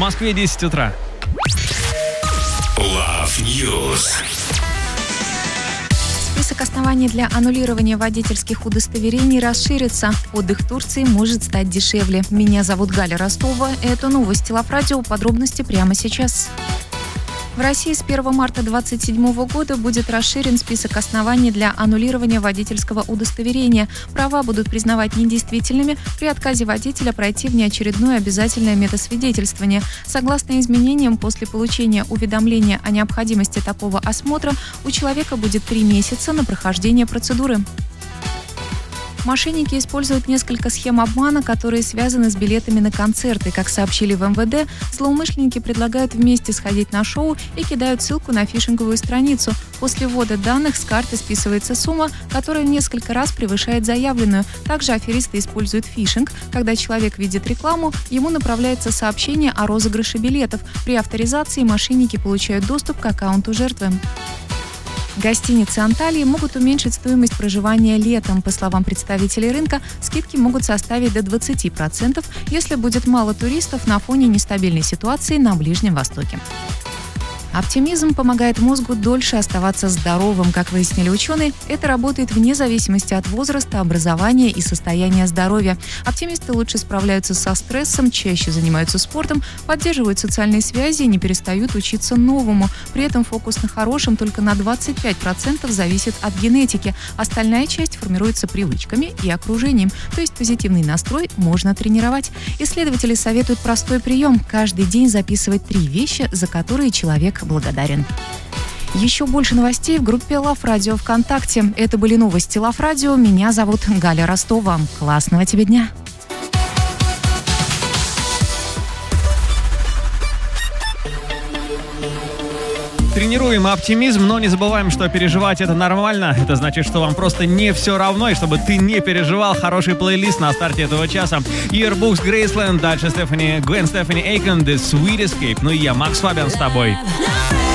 Москве 10 утра. Love News. Список оснований для аннулирования водительских удостоверений расширится. Отдых в Турции может стать дешевле. Меня зовут Галя Ростова. Это новости Love Radio. Подробности прямо сейчас. В России с 1 марта 2027 года будет расширен список оснований для аннулирования водительского удостоверения. Права будут признавать недействительными при отказе водителя пройти внеочередное обязательное медосвидетельствование. Согласно изменениям, после получения уведомления о необходимости такого осмотра у человека будет 3 месяца на прохождение процедуры. Мошенники используют несколько схем обмана, которые связаны с билетами на концерты. Как сообщили в МВД, злоумышленники предлагают вместе сходить на шоу и кидают ссылку на фишинговую страницу. После ввода данных с карты списывается сумма, которая в несколько раз превышает заявленную. Также аферисты используют фишинг. Когда человек видит рекламу, ему направляется сообщение о розыгрыше билетов. При авторизации мошенники получают доступ к аккаунту жертвы. Гостиницы Анталии могут уменьшить стоимость проживания летом. По словам представителей рынка, скидки могут составить до 20%, если будет мало туристов на фоне нестабильной ситуации на Ближнем Востоке. Оптимизм помогает мозгу дольше оставаться здоровым. Как выяснили ученые, это работает вне зависимости от возраста, образования и состояния здоровья. Оптимисты лучше справляются со стрессом, чаще занимаются спортом, поддерживают социальные связи и не перестают учиться новому. При этом фокус на хорошем только на 25% зависит от генетики. Остальная часть формируется привычками и окружением. То есть позитивный настрой можно тренировать. Исследователи советуют простой прием – каждый день записывать 3 вещи, за которые человек благодарен. Еще больше новостей в группе Love Radio ВКонтакте. Это были новости Love Radio. Меня зовут Галя Ростова. Классного тебе дня! Тренируем оптимизм, но не забываем, что переживать это нормально. Это значит, что вам просто не все равно, и чтобы ты не переживал. Хороший плейлист на старте этого часа. Yearbooks, Graceland, дальше Гвен Стефани Эйкон, The Sweet Escape. Ну и я, Макс Фабиан, с тобой.